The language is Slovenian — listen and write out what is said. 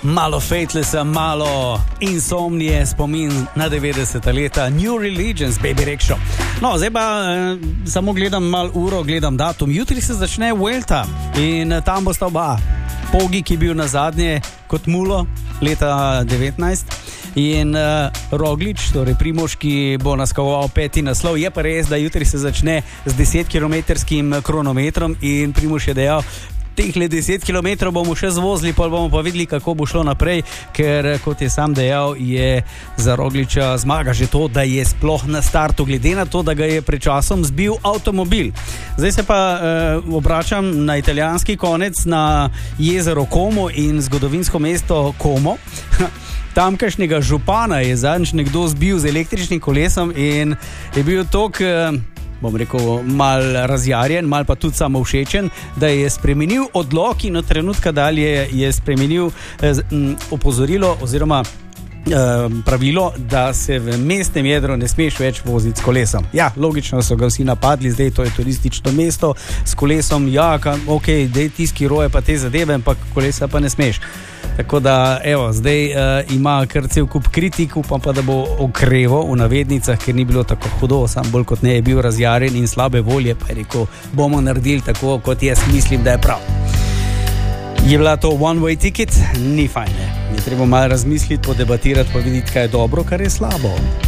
malo Faithlessa, malo Insomnije, spomin na 90. leta, New Religions, Baby Rickshaw. No, zdaj pa samo gledam malo uro, gledam datum. Jutri se začne Vuelta in tam bosta oba. Pogi, ki je bil na zadnje kot mulo leta 19 in Roglič, torej Primož, ki bo naskakoval 5. naslov. Je pa res, da jutri se začne z 10-kilometrskim kronometrom in Primož je dejal, teh 10 km bomo še zvozili, pa bomo pa videli, kako bo šlo naprej, ker, kot je sam dejal, je za Rogliča zmaga že to, da je sploh na startu, glede na to, da ga je pred časom zbil avtomobil. Zdaj se pa obračam na italijanski konec, na jezero Como in zgodovinsko mesto Como. Tamkajšnjega župana je zadnjič nekdo zbil z električnim kolesom in je bil toliko, bom rekel, mal razjarjen, mal pa tudi samovšečen, da je spremenil odlok in od trenutka dalje je spremenil opozorilo oziroma pravilo, da se v mestnem jedru ne smeš več voziti s kolesom. Ja, logično so ga vsi napadli, zdaj to je turistično mesto, s kolesom, ja, ok, dej tiski roje pa te zadeve, ampak kolesa pa ne smeš. Tako da, evo, zdaj ima kar cel kup kritik, upam pa, da bo okreval v navednicah, ker ni bilo tako hudo, sam bolj kot ne je bil razjarjen in slabe volje, pa je rekel, bomo naredili tako, kot jaz mislim, da je prav. Je bila to one-way ticket? Ni fajn, ne. Je treba malo razmisliti, podebatirati, pa videti, kaj je dobro, kar je slabo.